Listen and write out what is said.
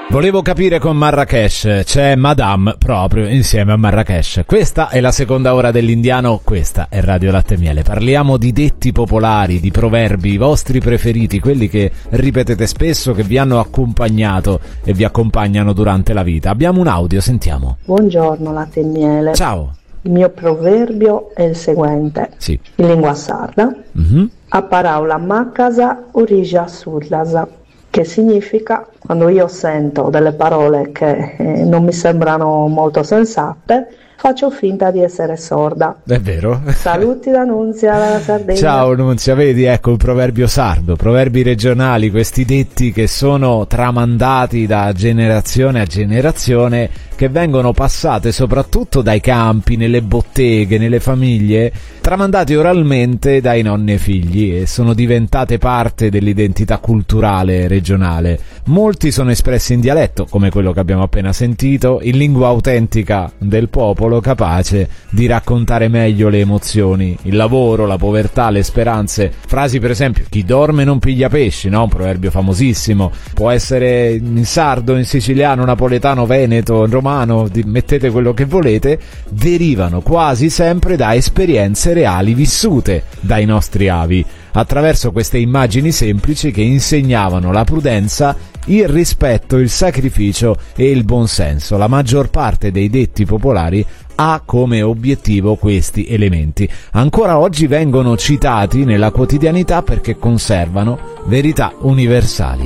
Volevo capire con Marrakesh, c'è Madame proprio insieme a Marrakesh. Questa è la seconda ora dell'Indiano, questa è Radio Latte e Miele. Parliamo di detti popolari, di proverbi, i vostri preferiti, quelli che ripetete spesso, che vi hanno accompagnato e vi accompagnano durante la vita. Abbiamo un audio, sentiamo. Buongiorno Latte e Miele. Ciao. Il mio proverbio è il seguente, Sì. in lingua sarda. A paraula maccasa origgia surlasa, che significa, quando io sento delle parole che non mi sembrano molto sensate, faccio finta di essere sorda. È vero. Saluti da Nunzia dalla Sardegna. Ciao Nunzia, vedi, ecco il proverbio sardo, proverbi regionali, questi detti che sono tramandati da generazione a generazione, che vengono passate soprattutto dai campi, nelle botteghe, nelle famiglie, tramandati oralmente dai nonni ai figli e sono diventate parte dell'identità culturale regionale. Molti sono espressi in dialetto, come quello che abbiamo appena sentito, in lingua autentica del popolo, capace di raccontare meglio le emozioni, il lavoro, la povertà, le speranze. Frasi per esempio, chi dorme non piglia pesci, no? Un proverbio famosissimo. Può essere in sardo, in siciliano, napoletano, veneto, in romano, mettete quello che volete, derivano quasi sempre da esperienze reali vissute dai nostri avi, attraverso queste immagini semplici che insegnavano la prudenza, il rispetto, il sacrificio e il buonsenso. La maggior parte dei detti popolari ha come obiettivo questi elementi. Ancora oggi vengono citati nella quotidianità perché conservano verità universali.